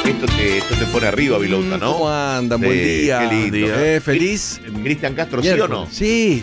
Esto te pone arriba, Vilouta, ¿no? ¿Cómo andan? Buen día. Qué lindo. Feliz. Cristian Castro, ¿sí o no? Sí.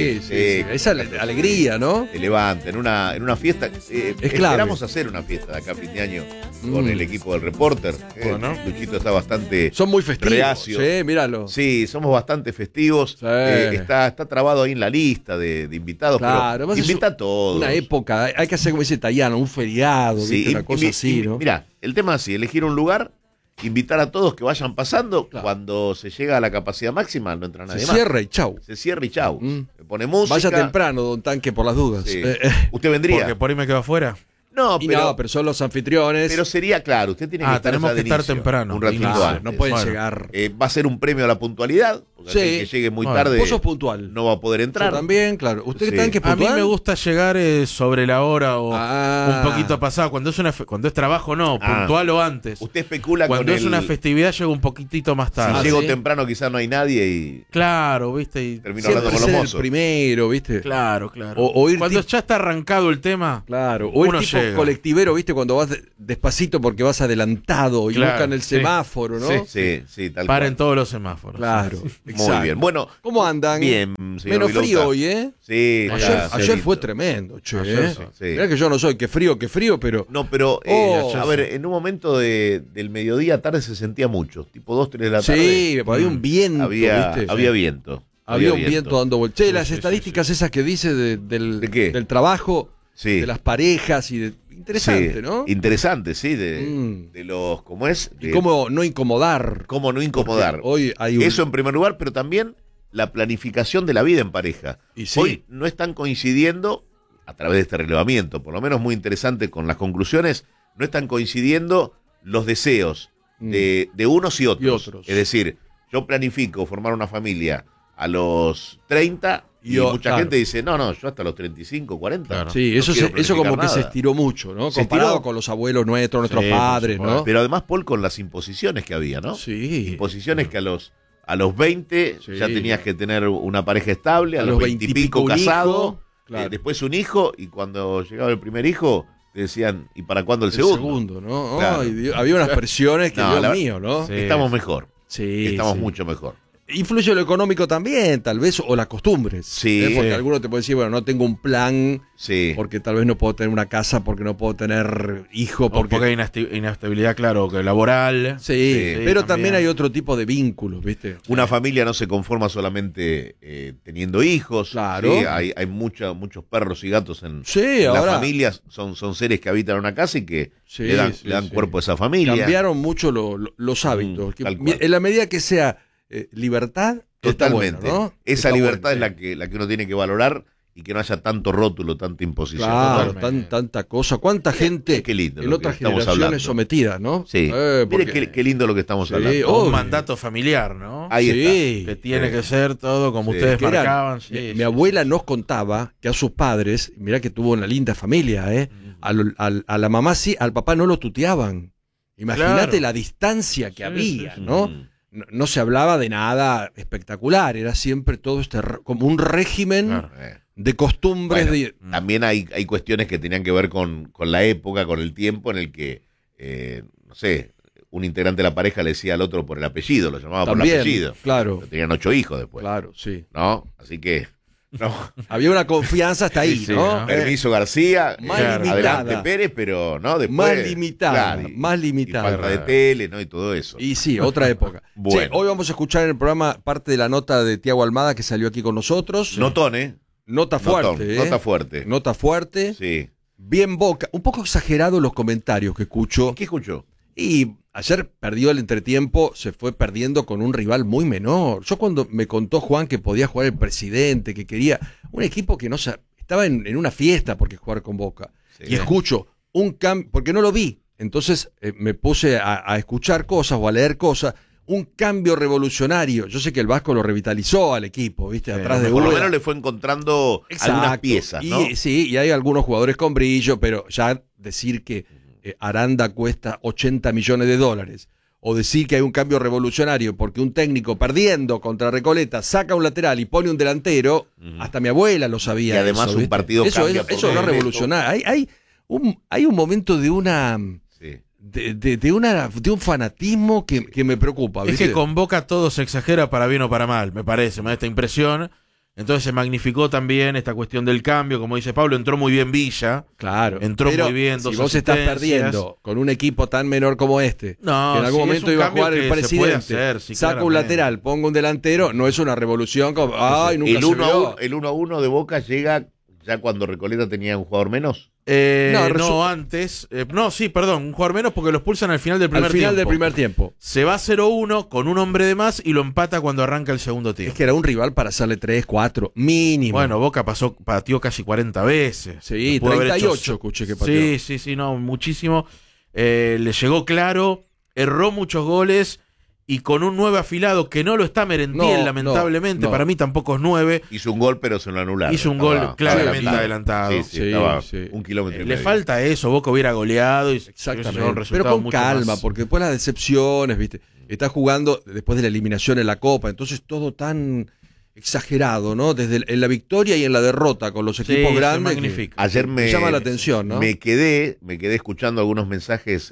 Esa alegría, ¿no? Te levanta en una fiesta. clave. Esperamos hacer una fiesta de acá a fin de año con el equipo del Reporter. Bueno. Luchito está bastante Son muy festivos. reacio. Sí, míralo. Sí, somos bastante festivos. Sí. Está trabado ahí en la lista de invitados, Claro, pero invita a todos. Una época, hay que hacer como dice Tayano, un feriado, Sí, ¿viste? Una cosa así, ¿no? Mira, el tema es así, elegir un lugar, invitar a todos que vayan pasando. Claro. Cuando se llega a la capacidad máxima no entra nadie Se más. cierra y chau. Se cierra y chau. Se pone música. Vaya temprano, don Tanque, por las dudas. Sí. ¿Usted vendría? Porque por ahí me quedo afuera. No, pero son los anfitriones. pero sería claro, usted tiene que estar tenemos ya que de estar inicio, temprano. un ratito Claro, antes. no pueden Bueno. llegar. Va a ser un premio a la puntualidad, porque Sí. aquel que llegue muy Bueno, tarde Vos sos puntual. no va a poder entrar. Yo también, claro. ¿Usted Sí. Tanque es A mí puntual? me gusta llegar sobre la hora o Ah. un poquito pasado. Cuando es trabajo, no. Puntual o antes. Usted especula Cuando con es una festividad, llego un poquitito más Si tarde. llego ¿sí? temprano quizás no hay nadie y Claro, ¿viste? Y termino Siempre hablando con los ser el mozos. primero, ¿viste? Claro. O ir Cuando tipo- ya está arrancado el tema, Claro, o el Uno tipo llega. colectivero, ¿viste? Cuando vas despacito porque vas adelantado y Claro, buscan el sí. semáforo, ¿no? Sí, tal paren cual. todos los semáforos. Claro, Muy exacto. bien. Bueno, ¿Cómo andan? bien, señor Menos Vilouta. frío hoy, ¿eh? Sí, Ayer lindo. fue tremendo, che. Ayer sí. Sí. Mirá que yo no soy que frío, pero... No, pero Oh. a ver, en un momento del mediodía tarde se sentía mucho, tipo 2, 3 de la tarde. Sí, había un viento, había, ¿viste? había viento. Había un viento dando vueltas. Che, las sí, estadísticas esas que dice del ¿De qué? trabajo, Sí. de las parejas y de... Interesante, Sí, ¿no? interesante, sí, de Mm. los, ¿cómo es? Y De cómo no incomodar. cómo no incomodar. Porque hoy hay un... Eso en primer lugar, pero también la planificación de la vida en pareja. Y sí. Hoy no están coincidiendo, a través de este relevamiento, por lo menos muy interesante con las conclusiones, no están coincidiendo los deseos de unos y otros. otros. Es decir, yo planifico formar una familia a los 30 y Yo, mucha claro. gente dice, no, yo hasta los 35, 40. Claro. Sí, no eso, quiero eso como que planificar se nada. estiró mucho, ¿no? Se Comparado estiró. con los abuelos nuestros, nuestros Sí, por padres, supuesto. ¿no? Pero además, Paul, con las imposiciones que había, ¿no? Sí. Imposiciones que a los 20 Sí. ya tenías que tener una pareja estable, a los 20 y pico un casado, hijo, claro. después un hijo, y cuando llegaba el primer hijo, te decían, ¿y para cuándo el El segundo? ¿no? Claro. Ay, Dios, había unas presiones que, No, Dios la- mío, ¿no? Sí. Estamos mejor, Sí, estamos sí. mucho mejor. Influye lo económico también, tal vez, o las costumbres. Sí. Porque Sí. alguno te puede decir, bueno, no tengo un plan, Sí, porque tal vez no puedo tener una casa, porque no puedo tener hijo, Porque porque... hay inestabilidad, claro, que laboral. Sí, Sí, pero también también. hay otro tipo de vínculos, ¿viste? una familia no se conforma solamente teniendo hijos. Claro. Sí, hay muchos perros y gatos en Sí, las ahora familias, son seres que habitan una casa y que Sí, le dan sí, sí. cuerpo a esa familia. cambiaron mucho los hábitos. Que tal cual. en la medida que sea libertad, está Totalmente. bueno, ¿no? Esa Está libertad bueno, es la que uno tiene que valorar y que no haya tanto rótulo, tanta imposición. Claro, Totalmente. tanta cosa. ¿Cuánta gente qué lindo en lo que otras estamos generaciones hablando. sometida, ¿no? Sí. Porque- Mire qué lindo lo que estamos Sí, hablando. O obvio. un mandato familiar, ¿no? Ahí Sí. Que tiene Sí. que ser todo como Sí. ustedes Que eran- marcaban. Sí, mi sí, abuela sí. nos contaba que a sus padres, mirá que tuvo una linda familia, a la mamá sí, al papá no lo tuteaban. Imagínate Claro. la distancia que Sí, había, sí, sí. ¿no? Mm. No se hablaba de nada espectacular, era siempre todo como un régimen Claro. de costumbres. Bueno, de, también hay cuestiones que tenían que ver con la época, con el tiempo en el que, no sé, un integrante de la pareja le decía al otro por el apellido, lo llamaba por el también, apellido. claro, Tenían 8 hijos después, claro, sí. ¿no? Así que, no. Había una confianza hasta ahí, Sí, sí, ¿no? ¿no? Permiso García, Más limitada. adelante Pérez, pero no después. Más limitada, claro, más y limitada. falta de tele, ¿no? Y todo eso. Y sí, otra época. Bueno. Che, hoy vamos a escuchar en el programa parte de la nota de Tiago Almada que salió aquí con nosotros. Notón, ¿eh? Nota Notón, fuerte, ¿eh? nota fuerte. Nota fuerte. Sí. Bien Boca. Un poco exagerado los comentarios que escucho. ¿Qué escuchó? Y ayer perdió el entretiempo, se fue perdiendo con un rival muy menor. Yo cuando me contó Juan que podía jugar el presidente, que quería un equipo que no estaba en una fiesta porque jugar con Boca. Sí. Y escucho un cambio, porque no lo vi. Entonces me puse a escuchar cosas o a leer cosas. Un cambio revolucionario. Yo sé que el Vasco lo revitalizó al equipo, ¿viste? Atrás de Por lo Úbeda. menos le fue encontrando algunas Exacto. piezas, ¿no? Y, sí, y hay algunos jugadores con brillo, pero ya decir que Aranda cuesta 80 millones de dólares, o decir que hay un cambio revolucionario porque un técnico perdiendo contra Recoleta saca un lateral y pone un delantero, hasta mi abuela lo sabía. Y además eso, un ¿viste? partido eso cambia por no es completo. revolucionario. Hay un momento de una Sí. de un fanatismo que me preocupa. Es ¿viste? que con Boca todo se exagera para bien o para mal, me parece, me da esta impresión. Entonces se magnificó también esta cuestión del cambio. Como dice Pablo, entró muy bien Villa. Claro. Entró pero muy bien. Si vos estás perdiendo con un equipo tan menor como este, no, que en algún momento iba a jugar el presidente, hacer, sí, saca un lateral, ponga un delantero, no es una revolución como, ay, nunca el se vio. El 1-1 de Boca llega ya cuando Recoleta tenía un jugador menos. Antes. Un jugador menos porque los pulsan al final del primer tiempo. Al final del primer tiempo. Se va 0-1 con un hombre de más y lo empata cuando arranca el segundo tiempo. Es que era un rival para hacerle 3, 4, mínimo. Bueno, Boca pateó casi 40 veces. Sí, 38 escuché que pateó. Sí, muchísimo. Le llegó claro, erró muchos goles y con un 9 afilado que no lo está Merentiel, lamentablemente. No. Para mí tampoco es 9. Hizo un gol, pero se lo anularon. Hizo un gol claramente adelantado. Sí, estaba 1 kilómetro y Le medio. falta eso, Boca hubiera goleado y exactamente. Pero con calma, más. porque después las decepciones, ¿viste? Está jugando después de la eliminación en la Copa, entonces todo tan exagerado, ¿no? Desde en la victoria y en la derrota con los equipos grandes. Magnífico. Ayer me llama la atención, ¿no? Me quedé escuchando algunos mensajes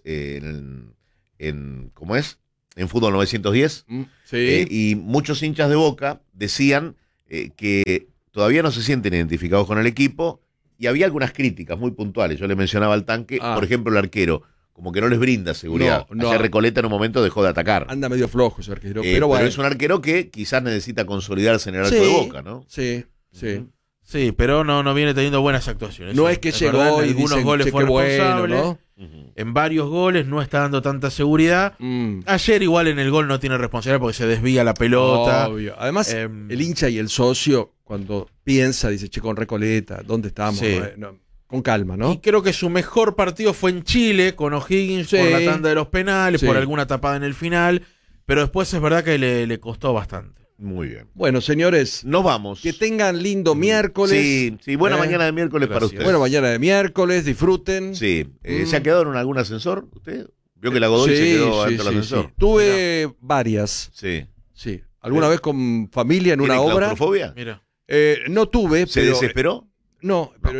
¿cómo es? En Fútbol 910. Sí. Y muchos hinchas de Boca decían que todavía no se sienten identificados con el equipo y había algunas críticas muy puntuales. Yo le mencionaba al Tanque, por ejemplo, el arquero, como que no les brinda seguridad. No. Ayer Recoleta en un momento dejó de atacar. Anda medio flojo ese arquero. Pero bueno. es un arquero que quizás necesita consolidarse en el arco de Boca, ¿no? Sí. Sí, pero no viene teniendo buenas actuaciones. No es que llegó y algunos dicen, goles fue responsable. bueno, ¿no? En varios goles no está dando tanta seguridad. Ayer igual en el gol no tiene responsabilidad porque se desvía la pelota. Obvio. Además, el hincha y el socio, cuando piensa, dice, che, con Recoleta, ¿dónde estamos? Sí. Con calma, ¿no? Y creo que su mejor partido fue en Chile, con O'Higgins, por la tanda de los penales, por alguna tapada en el final. Pero después es verdad que le costó bastante. Muy bien. Bueno, señores, nos vamos. Que tengan lindo miércoles. Sí, buena mañana de miércoles para ustedes. Buena mañana de miércoles, disfruten. Sí. ¿Se ha quedado en algún ascensor usted? Vio que la Godoy se quedó adentro del ascensor. Sí. Tuve varias. Sí. ¿Alguna vez con familia en una obra? ¿Claustrofobia? Mira. No tuve. ¿Se desesperó? No, pero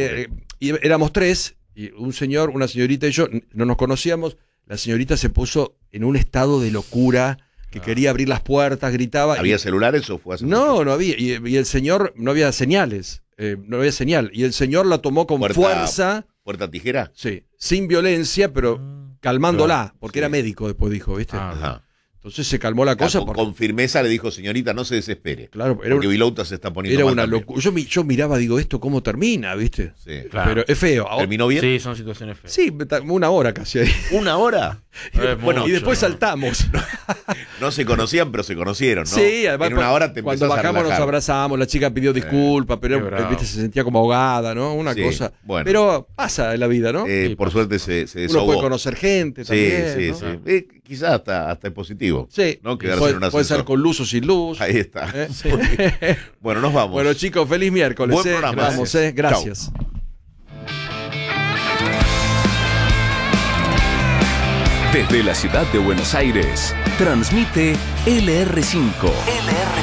éramos 3, y un señor, una señorita y yo, no nos conocíamos. La señorita se puso en un estado de locura, que quería abrir las puertas, gritaba. ¿Había celulares o fue así? No había. Y el señor, no había señales. No había señal. Y el señor la tomó con fuerza. ¿Puerta tijera? Sí. Sin violencia, pero calmándola. Porque era médico, después dijo, ¿viste? Ajá. Entonces se calmó la cosa. Con firmeza le dijo, señorita, no se desespere. Claro, porque Vilouta se está poniendo era mal una locura. Yo miraba, digo, ¿esto cómo termina? ¿Viste? Sí, claro. Pero es feo. ¿Terminó bien? Sí, son situaciones feas. Sí, 1 hora casi ahí. ¿1 hora? Bueno, y después saltamos. No se conocían, pero se conocieron, ¿no? Sí, además, en 1 hora te cuando bajamos nos abrazamos, la chica pidió disculpas, pero ¿viste? Se sentía como ahogada, ¿no? Una cosa. Bueno. Pero pasa en la vida, ¿no? Por suerte se desahogó. Uno puede conocer gente también. Sí. Quizás hasta es positivo. Sí. ¿no? Quedarse en un puede ser con luz o sin luz. Ahí está. Sí. Bueno, nos vamos. Bueno, chicos, feliz miércoles. Buen programa. Vamos, gracias. Chau. Desde la ciudad de Buenos Aires, transmite LR5.